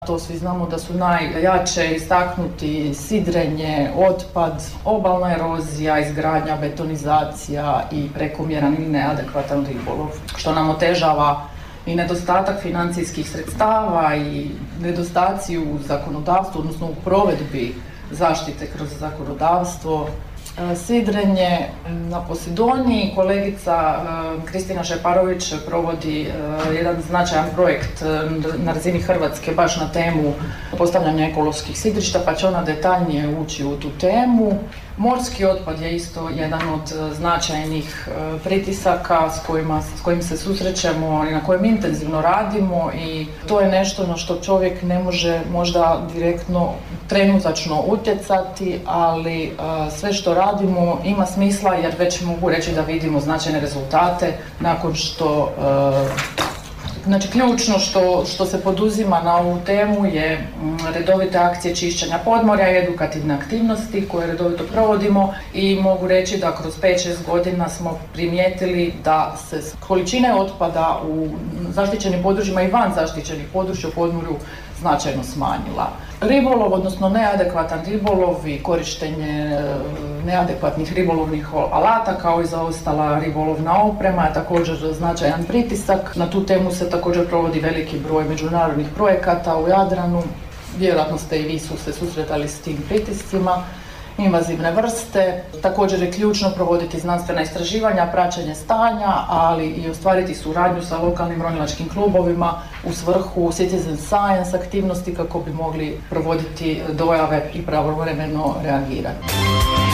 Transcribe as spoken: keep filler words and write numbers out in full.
To svi znamo da su najjače istaknuti sidrenje, otpad, obalna erozija, izgradnja, betonizacija i prekomjeran ili neadekvatan ribolov, što nam otežava i nedostatak financijskih sredstava i nedostaci u zakonodavstvu, odnosno u provedbi zaštite kroz zakonodavstvo. Sidrenje na Posidoniji, kolegica Kristina Šeparović provodi jedan značajan projekt na razini Hrvatske baš na temu postavljanja ekoloških sidrišta, pa će ona detaljnije ući u tu temu. Morski otpad je isto jedan od značajnih pritisaka s kojima, s kojim se susrećemo i na kojem intenzivno radimo i to je nešto na što čovjek ne može možda direktno trenutačno utjecati, ali sve što radimo ima smisla jer već mogu reći da vidimo značajne rezultate nakon što Znači, ključno što, što se poduzima na ovu temu je redovite akcije čišćenja podmorja i edukativne aktivnosti koje redovito provodimo i mogu reći da kroz pet šest godina smo primijetili da se količine otpada u zaštićenim područjima i van zaštićenih područja u podmorju značajno smanjila. Ribolov, odnosno neadekvatan ribolov i korištenje neadekvatnih ribolovnih alata kao i zaostala ribolovna oprema je također značajan pritisak. Na tu temu se također provodi veliki broj međunarodnih projekata u Jadranu. Vjerojatno ste i vi su se susretali s tim pritiscima. Invazivne vrste. Također je ključno provoditi znanstvena istraživanja, praćenje stanja, ali i ostvariti suradnju sa lokalnim ronilačkim klubovima u svrhu citizen science aktivnosti kako bi mogli provoditi dojave i pravovremeno reagirati.